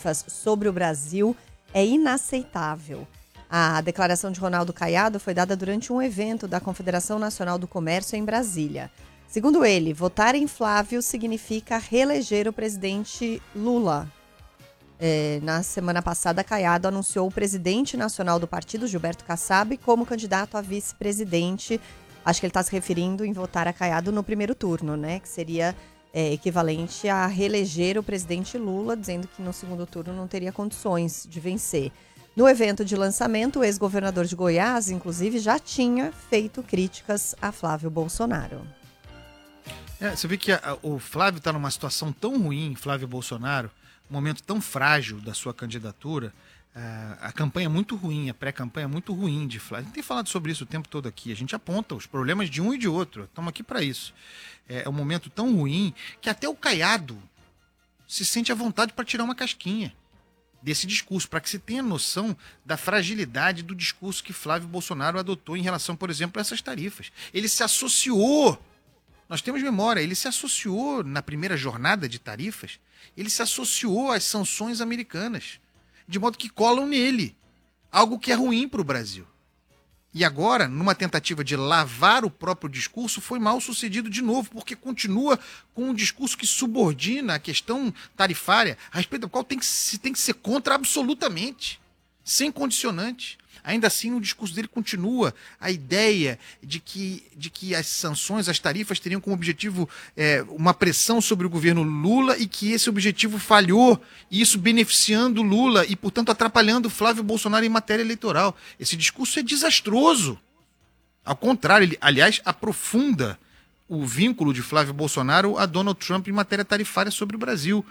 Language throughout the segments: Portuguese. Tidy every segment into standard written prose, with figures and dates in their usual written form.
tarifas sobre o Brasil é inaceitável. A declaração de Ronaldo Caiado foi dada durante um evento da Confederação Nacional do Comércio em Brasília. Segundo ele, votar em Flávio significa reeleger o presidente Lula. Na semana passada, Caiado anunciou o presidente nacional do partido, Gilberto Kassab, como candidato a vice-presidente. Acho que ele está se referindo em votar a Caiado no primeiro turno, né? Que seria equivalente a reeleger o presidente Lula, dizendo que no segundo turno não teria condições de vencer. No evento de lançamento, o ex-governador de Goiás, inclusive, já tinha feito críticas a Flávio Bolsonaro. Você vê que o Flávio está numa situação tão ruim, Flávio Bolsonaro, um momento tão frágil da sua candidatura. A campanha é muito ruim, a pré-campanha é muito ruim de Flávio. A gente tem falado sobre isso o tempo todo aqui. A gente aponta os problemas de um e de outro. Estamos aqui para isso. É um momento tão ruim que até o Caiado se sente à vontade para tirar uma casquinha desse discurso, para que se tenha noção da fragilidade do discurso que Flávio Bolsonaro adotou em relação, por exemplo, a essas tarifas. Ele se associou, nós temos memória, ele se associou na primeira jornada de tarifas, ele se associou às sanções americanas, de modo que colam nele, algo que é ruim para o Brasil. E agora, numa tentativa de lavar o próprio discurso, foi mal sucedido de novo, porque continua com um discurso que subordina a questão tarifária, a respeito da qual tem que ser contra absolutamente, sem condicionante. Ainda assim, no discurso dele continua a ideia de que as sanções, as tarifas teriam como objetivo uma pressão sobre o governo Lula e que esse objetivo falhou, e isso beneficiando Lula e, portanto, atrapalhando Flávio Bolsonaro em matéria eleitoral. Esse discurso é desastroso. Ao contrário, ele, aliás, aprofunda o vínculo de Flávio Bolsonaro a Donald Trump em matéria tarifária sobre o Brasil.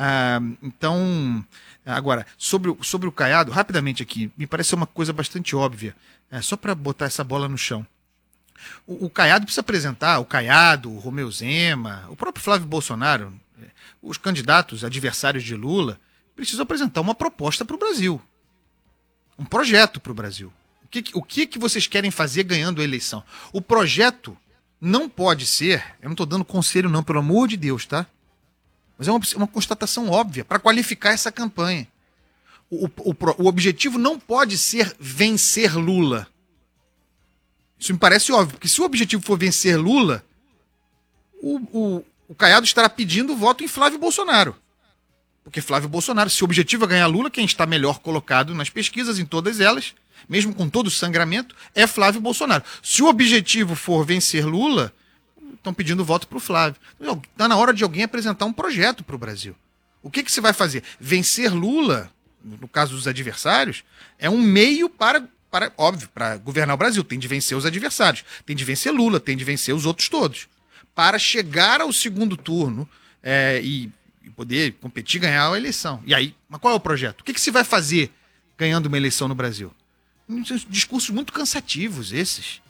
Agora, sobre o Caiado, rapidamente aqui, me parece uma coisa bastante óbvia, só para botar essa bola no chão. O Caiado precisa apresentar, o Caiado, o Romeu Zema, o próprio Flávio Bolsonaro, os candidatos adversários de Lula, precisam apresentar uma proposta para o Brasil, um projeto para o Brasil. O que vocês querem fazer ganhando a eleição? O projeto não pode ser, eu não estou dando conselho não, pelo amor de Deus, tá? Mas é uma constatação óbvia para qualificar essa campanha. O objetivo não pode ser vencer Lula. Isso me parece óbvio, porque se o objetivo for vencer Lula, o Caiado estará pedindo voto em Flávio Bolsonaro. Porque Flávio Bolsonaro, se o objetivo é ganhar Lula, quem está melhor colocado nas pesquisas, em todas elas, mesmo com todo o sangramento, é Flávio Bolsonaro. Se o objetivo for vencer Lula, estão pedindo voto para o Flávio. Está na hora de alguém apresentar um projeto para o Brasil. O que você vai fazer? Vencer Lula, no caso dos adversários, é um meio para governar o Brasil. Tem de vencer os adversários, tem de vencer Lula, tem de vencer os outros todos. Para chegar ao segundo turno e poder competir e ganhar a eleição. E aí, mas qual é o projeto? O que você vai fazer ganhando uma eleição no Brasil? Discursos muito cansativos esses.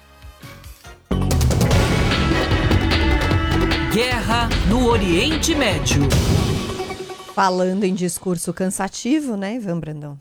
Guerra no Oriente Médio. Falando em discurso cansativo, né, Ivan Brandão?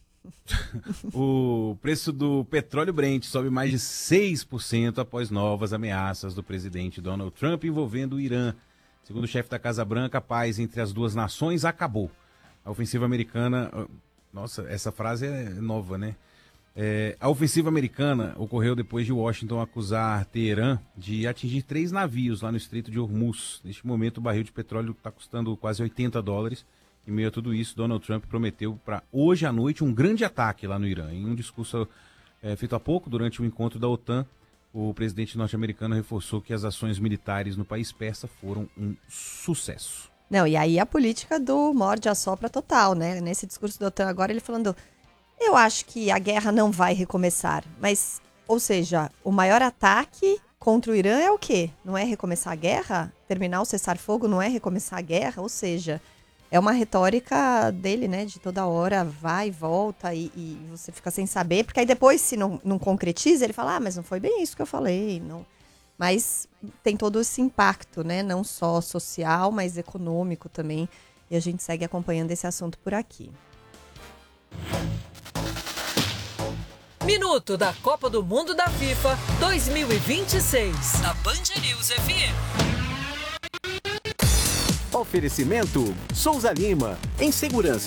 O preço do petróleo Brent sobe mais de 6% após novas ameaças do presidente Donald Trump envolvendo o Irã. Segundo o chefe da Casa Branca, a paz entre as duas nações acabou. A ofensiva americana... Nossa, essa frase é nova, né? A ofensiva americana ocorreu depois de Washington acusar Teherã de atingir 3 navios lá no Estreito de Hormuz. Neste momento, o barril de petróleo está custando quase $80. Em meio a tudo isso, Donald Trump prometeu para hoje à noite um grande ataque lá no Irã. Em um discurso feito há pouco, durante o encontro da OTAN, o presidente norte-americano reforçou que as ações militares no país persa foram um sucesso. Não, e aí a política do morde-a-sopra total, né? Nesse discurso da OTAN agora, ele falando... Eu acho que a guerra não vai recomeçar, mas, ou seja, o maior ataque contra o Irã é o quê? Não é recomeçar a guerra? Terminar o cessar-fogo não é recomeçar a guerra? Ou seja, é uma retórica dele, né, de toda hora, vai e volta e você fica sem saber, porque aí depois, se não concretiza, ele fala, mas não foi bem isso que eu falei, não. Mas tem todo esse impacto, né, não só social, mas econômico também, e a gente segue acompanhando esse assunto por aqui. Minuto da Copa do Mundo da FIFA 2026. Na Band News FM. Oferecimento Souza Lima. Em segurança